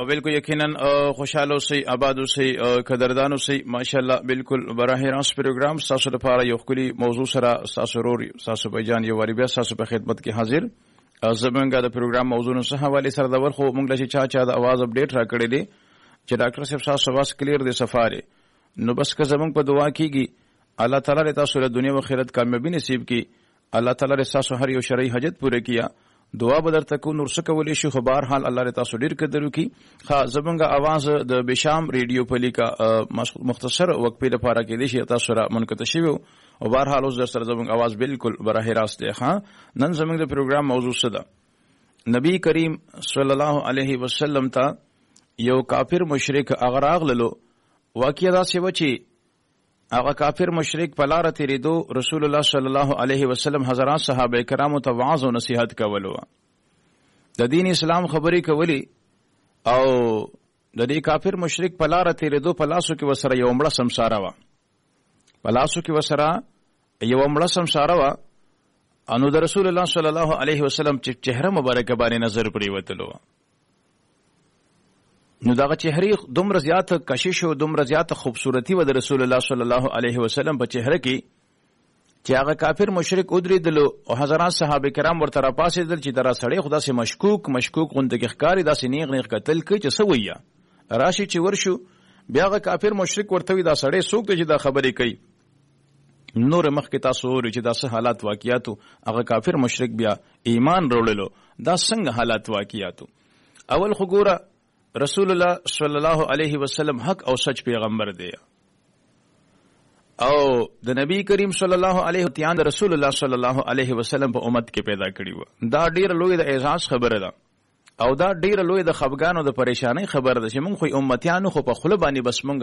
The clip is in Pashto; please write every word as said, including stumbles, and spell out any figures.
بالکل یقینا خوشاله اوسئ آباد اوسئ قدردان اوسئ ماشاءالله بالکل براه راست پروګرام تاسو لپاره یو ښکلي موضوع سره تاسو ورور تاسو بھاجان یو واری بیا تاسو په خدمت کې حاضر زمونږ د پروګرام موضوع سره حواله سره د ورخو موږ له چا چا د आवाज اپډیټ را کړی دی چې ډاکټر صاحب تاسو واس کلیر دی سفاره نو بس که زمونږ په دعا کیږي الله تعالی تاسو له دنیا او آخرت کامیابی نصیب کړي الله تعالی تاسو هر یو شرعي حاجت پوره کیا دعا بدر تکو نور څه کولی شي خو بهر حال الله تاسو ډیر قدر وکي ها زبنګ आवाज د بشام ریډیو په لیکا مختصر وقفه لپاره کې دي چې تاسو را منقطع شوی او بهر حال اوس در سره زبنګ आवाज بالکل براه راست دی ها نن زمنګ د پروګرام موضوع څه ده نبی کریم صلی الله علیه وسلم ته یو کافر مشرک اغراغ للو واقعیا دا څه وچی هغه کافر مشرک په لار تیریدو رسول الله صلی الله علیه وسلم حضرات صحابه کرامو ته وعظ او نصیحت کولو د دین اسلام خبرې کولی او د دې کافر مشرک په لار تیریدو په لاسو کې وسره یو مړه سمساره و په لاسو کې وسره یو مړه سمساره و انو د رسول الله صلی الله علیه وسلم چې چهره مبارکه باندې نظر پرې وتلو نو دغه چهره دومره زیات کشش او دومره زیات خوبصورتی و د رسول الله صلی الله علیه وسلم په چهره کې چې هغه کافر مشرک ودریدلو او حضرات صحابه کرام ورته را پاسېدل چې درا سړی خدا سي مشکوک مشکوک غونډه کې ښکاری داسې نیغ نیغ قتل کوي چې سویا راشي چې ورشو بیا هغه کافر مشرک ورته وی دا سړی څوک دی چې دا خبرې کوي نور مخکې تاسو ورې چې داسې حالات واقعیاتو هغه کافر مشرک بیا ایمان وروړلو دا څنګه حالات واقعیاتو اول خو ګوره رسول الله صلی الله علیه وسلم حق او سچ پیغمبر دی او د نبی کریم صلی الله علیه تیان رسول الله صلی الله علیه وسلم په امت کې پیدا کړی و دا ډیر لوی د اعزاز خبره ده او دا ډیر لوی د خفګان او د پریشانی خبره ده چې موږ خو امتیانو خو په خله باندې بس موږ